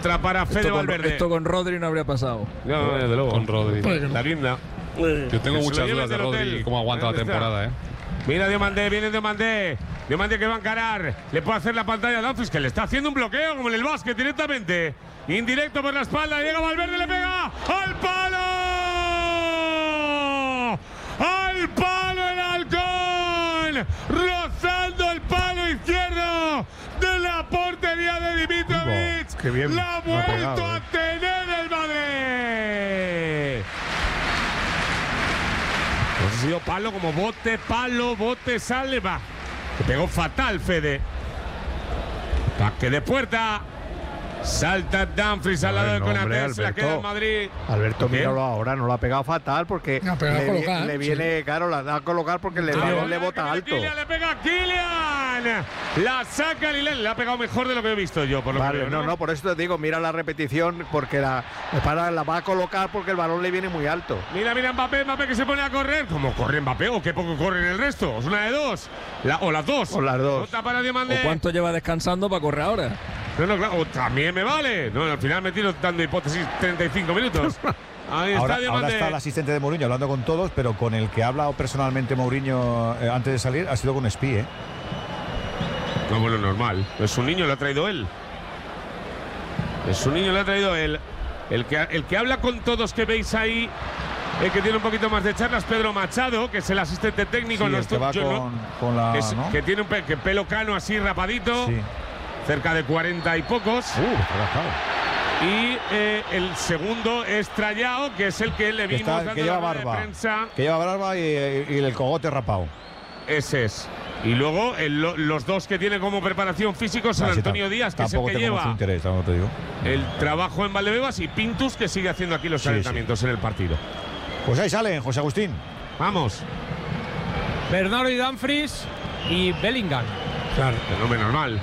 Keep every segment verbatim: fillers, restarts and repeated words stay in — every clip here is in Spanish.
Otra para Fede esto Valverde. Con, esto con Rodri no habría pasado. No, no, desde luego. Con Rodri. La guinda. Yo tengo Que muchas dudas de Rodri y cómo aguanta la temporada, ¿eh? Mira Diomandé, viene Diomandé. Diomandé que va a encarar. Le puede hacer la pantalla a Dumfries, que le está haciendo un bloqueo como en el básquet directamente. Indirecto por la espalda. Llega Valverde, le pega. ¡Al palo! ¡Al palo el halcón! Rozando el palo izquierdo de la portería de Dimitrovic. Qué bien. La ha vuelto pegado, a tener el Madrid. Pues ha sido palo como bote, palo, bote, sale, va. Le pegó fatal, Fede. Paque de puerta. Salta Dumfries al lado del Konaté, se la queda en Madrid. Alberto, míralo ahora, no lo ha pegado fatal porque no, pero le, colocar, le viene, sí. claro, la da a colocar porque le, ah, le, le bota alto. Kylian, le pega a Kylian. La saca Lilel, le ha pegado mejor de lo que he visto yo, por lo vale, que veo, no, ¿no? no, por eso te digo, mira la repetición porque la, para, la va a colocar porque el balón le viene muy alto. Mira, mira Mbappé, Mbappé que se pone a correr. ¿Cómo corre Mbappé? ¿O qué poco corre en el resto? ¿Es una de dos? La, o las dos. O las dos. Otra para Diomandé. ¿O cuánto lleva descansando para correr ahora? No, no, claro, o también me vale. No, al final me tiro dando hipótesis treinta y cinco minutos. Ahí está ahora, Diomandé. ahora está el asistente de Mourinho hablando con todos, pero con el que ha hablado personalmente Mourinho eh, antes de salir ha sido con Espí, ¿eh? No, bueno, normal. Es un niño, lo ha traído él. Es un niño, lo ha traído él. El que, el que habla con todos que veis ahí, el que tiene un poquito más de charlas, Pedro Machado, que es el asistente técnico. Sí, no el que va yo, con, no, con la… es, ¿no? Que tiene un pe, que pelo cano así rapadito. Sí. Cerca de cuarenta y pocos. Uh, relajado. Y eh, el segundo es Trayao, que es el que le Que, vimos está, dando que lleva la rueda de barba. prensa. Que lleva barba y, y el cogote rapado. Ese es. Y luego el, los dos que tiene como preparación físico son Ah, sí, Antonio Díaz, que es el tampoco que tengo lleva mucho interés, te digo. el trabajo en Valdebebas, y Pintus, que sigue haciendo aquí los Sí, calentamientos sí. en el partido. Pues ahí salen, José Agustín. Vamos. Bernardo y Dumfries y Bellingham. Claro, fenómeno normal.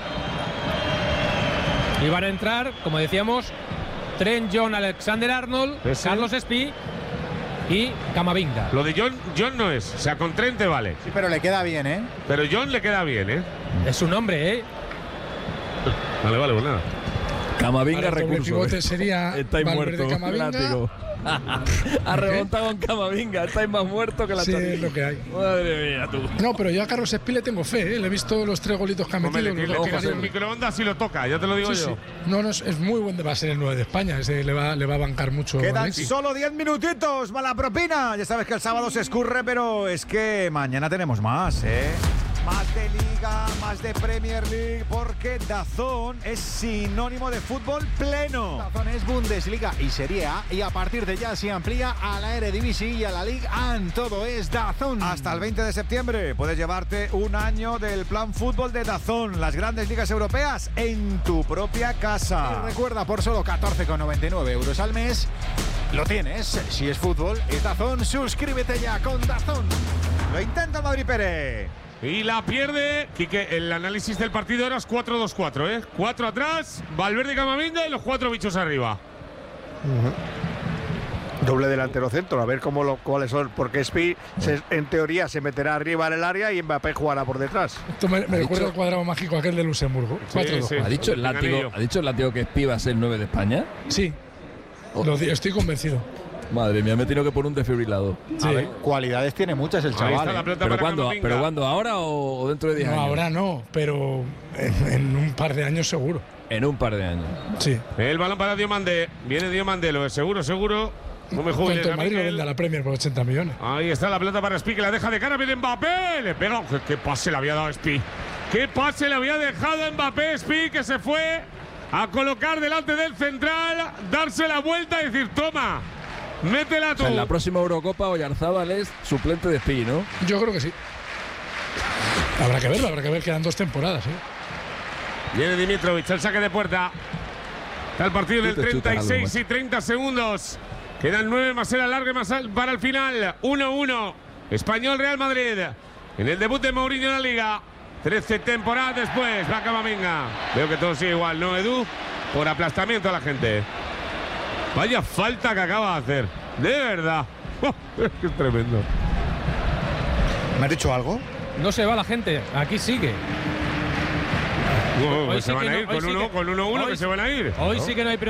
Y van a entrar, como decíamos, Trent, John, Alexander-Arnold, ¿Ese? Carlos Espí y Camavinga. Lo de John, John no es. O sea, con Trente vale. Sí, pero le queda bien, ¿eh? Pero John le queda bien, ¿eh? Es su nombre, ¿eh? Vale, vale, pues nada. Camavinga Ahora el doble recurso. pivote ¿eh? sería Estáis Valverde, muertos. Camavinga. Látigo. Ha remontado con Camavinga. Estáis más muertos que la Sí, chorrilla. es lo que hay. Madre mía, tú. No, pero yo a Carlos Espí le tengo fe, ¿eh? Le he visto los tres golitos que ha Hombre, metido. le, los le dos tiras el goles. microondas y lo toca, ya te lo digo Sí, yo. sí. No, no, es, es muy buen, va a ser el nueve de España. Ese le va, le va a bancar mucho. Quedan Valencia. solo diez minutitos, mala propina. Ya sabes que el sábado se escurre, pero es que mañana tenemos más, ¿eh? Más de Liga, más de Premier League, porque DAZN es sinónimo de fútbol pleno. DAZN es Bundesliga y Serie A, y a partir de ya se amplía a la Eredivisie y a la Ligue uno. Todo es DAZN. Hasta el veinte de septiembre puedes llevarte un año del plan fútbol de DAZN, las grandes ligas europeas en tu propia casa. Y recuerda, por solo catorce con noventa y nueve euros al mes, lo tienes. Si es fútbol, es DAZN. Suscríbete ya con DAZN. Lo intenta el Madrid Pérez. Y la pierde. Quique, el análisis del partido era cuatro dos cuatro, ¿eh? Cuatro atrás, Valverde y Camavinga y los cuatro bichos arriba. Uh-huh. Doble delantero centro, a ver cómo lo, cuáles son, porque Espí se, en teoría se meterá arriba en el área y Mbappé jugará por detrás. Esto me, me recuerda al cuadrado mágico aquel de Luxemburgo. Sí, cuatro dos. sí. ¿Ha dicho el látigo, ¿ha dicho el látigo que Espí va a ser el nueve de España? Sí, Oh. lo di- estoy convencido. Madre mía, me he tenido que poner un desfibrilador. Sí. A ver, cualidades tiene muchas el Ahí chaval. está la ¿eh? pelota ¿Pero para cuándo? Camavinga. ¿Pero cuándo? ¿Ahora o, o dentro de diez No, años? ahora no, pero en, en un par de años seguro. En un par de años. Sí. El balón para Diomandé. Viene Diomandé, lo es seguro, seguro. No me Cuanto juegues, el Madrid lo Miguel. vende a la Premier por ochenta millones. Ahí está la pelota para Espí, que la deja de cara. Viene Mbappé. Le pega. ¿Qué, qué pase le había dado Espí? ¿Qué pase le había dejado a Mbappé? Espí, que se fue a colocar delante del central, darse la vuelta y decir: toma, métela O tú. sea, en la próxima Eurocopa Oyarzábal es suplente de Espí, ¿no? Yo creo que sí. Habrá que verlo, habrá que ver, quedan dos temporadas, ¿eh? Viene Dimitrovic, el saque de puerta. Está el partido en el Tú te chutas treinta y seis algo, y treinta segundos. Quedan nueve más el alargue más al- para el final. uno uno. Español Real Madrid. En el debut de Mourinho en la Liga. trece temporadas después. Va Camavinga. Veo que todo sigue igual, ¿no, Edu? Por aplastamiento a la gente. Vaya falta que acaba de hacer. De verdad. Es tremendo. ¿Me has dicho algo? No se va la gente, aquí sigue. Oh, Hoy que sí se van que a no- ir hoy con sí uno, que- con uno uno hoy que sí- se van a ir. Hoy sí que no hay